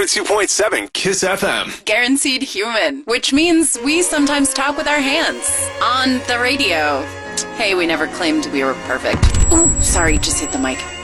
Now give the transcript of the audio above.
102.7 Kiss FM. Guaranteed human, which means we sometimes talk with our hands on the radio. Hey, we never claimed we were perfect. Ooh, sorry, just hit the mic.